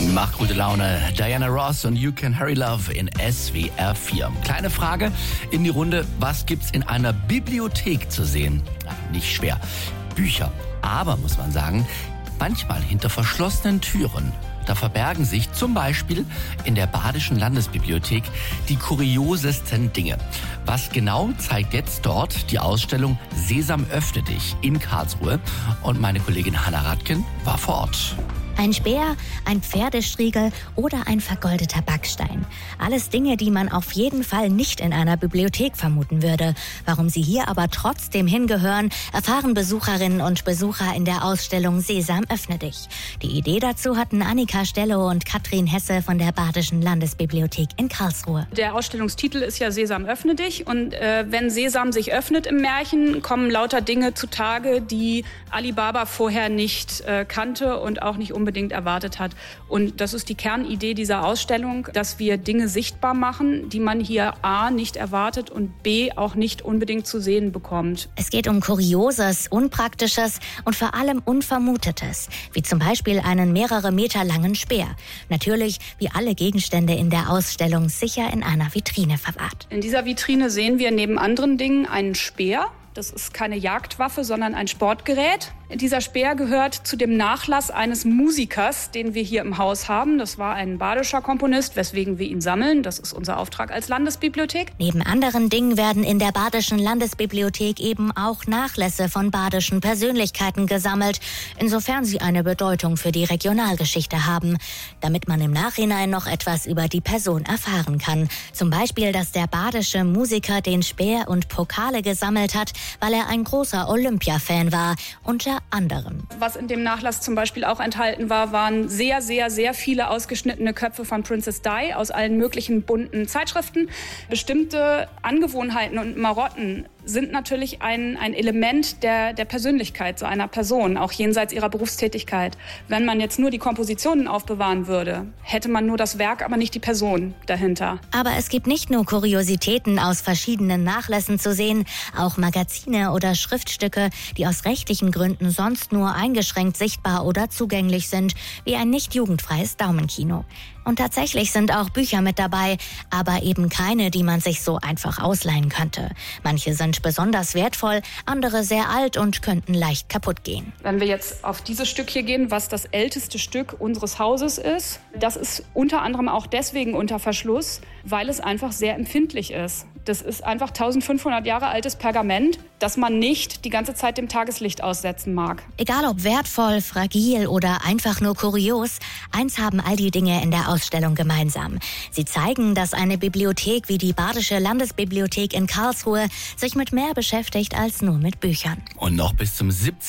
Macht gute Laune. Diana Ross und You Can Hurry Love in SWR 4. Kleine Frage in die Runde. Was gibt's in einer Bibliothek zu sehen? Nicht schwer. Bücher. Aber, muss man sagen, manchmal hinter verschlossenen Türen. Da verbergen sich zum Beispiel in der Badischen Landesbibliothek die kuriosesten Dinge. Was genau zeigt jetzt dort die Ausstellung Sesam öffne dich in Karlsruhe? Und meine Kollegin Hannah Radken war vor Ort. Ein Speer, ein Pferdestriegel oder ein vergoldeter Backstein. Alles Dinge, die man auf jeden Fall nicht in einer Bibliothek vermuten würde. Warum sie hier aber trotzdem hingehören, erfahren Besucherinnen und Besucher in der Ausstellung Sesam öffne dich. Die Idee dazu hatten Annika Stello und Katrin Hesse von der Badischen Landesbibliothek in Karlsruhe. Der Ausstellungstitel ist ja Sesam öffne dich. Und wenn Sesam sich öffnet im Märchen, kommen lauter Dinge zutage, die Alibaba vorher nicht kannte und auch nicht unbedingt erwartet hat. Und das ist die Kernidee dieser Ausstellung, dass wir Dinge sichtbar machen, die man hier A. nicht erwartet und B. auch nicht unbedingt zu sehen bekommt. Es geht um Kurioses, Unpraktisches und vor allem Unvermutetes, wie zum Beispiel einen mehrere Meter langen Speer. Natürlich, wie alle Gegenstände in der Ausstellung, sicher in einer Vitrine verwahrt. In dieser Vitrine sehen wir neben anderen Dingen einen Speer. Das ist keine Jagdwaffe, sondern ein Sportgerät. Dieser Speer gehört zu dem Nachlass eines Musikers, den wir hier im Haus haben. Das war ein badischer Komponist, weswegen wir ihn sammeln. Das ist unser Auftrag als Landesbibliothek. Neben anderen Dingen werden in der Badischen Landesbibliothek eben auch Nachlässe von badischen Persönlichkeiten gesammelt, insofern sie eine Bedeutung für die Regionalgeschichte haben, damit man im Nachhinein noch etwas über die Person erfahren kann. Zum Beispiel, dass der badische Musiker den Speer und Pokale gesammelt hat, weil er ein großer Olympia-Fan war, unter anderem. Was in dem Nachlass zum Beispiel auch enthalten war, waren sehr, sehr, sehr viele ausgeschnittene Köpfe von Princess Di aus allen möglichen bunten Zeitschriften. Bestimmte Angewohnheiten und Marotten sind natürlich ein Element der Persönlichkeit so einer Person, auch jenseits ihrer Berufstätigkeit. Wenn man jetzt nur die Kompositionen aufbewahren würde, hätte man nur das Werk, aber nicht die Person dahinter. Aber es gibt nicht nur Kuriositäten aus verschiedenen Nachlässen zu sehen, auch Magazine oder Schriftstücke, die aus rechtlichen Gründen sonst nur eingeschränkt sichtbar oder zugänglich sind, wie ein nicht jugendfreies Daumenkino. Und tatsächlich sind auch Bücher mit dabei, aber eben keine, die man sich so einfach ausleihen könnte. Manche sind besonders wertvoll, andere sehr alt und könnten leicht kaputt gehen. Wenn wir jetzt auf dieses Stück hier gehen, was das älteste Stück unseres Hauses ist, das ist unter anderem auch deswegen unter Verschluss, weil es einfach sehr empfindlich ist. Das ist einfach 1500 Jahre altes Pergament, das man nicht die ganze Zeit dem Tageslicht aussetzen mag. Egal ob wertvoll, fragil oder einfach nur kurios, eins haben all die Dinge in der Ausstellung gemeinsam. Sie zeigen, dass eine Bibliothek wie die Badische Landesbibliothek in Karlsruhe sich mit mehr beschäftigt als nur mit Büchern. Und noch bis zum 17.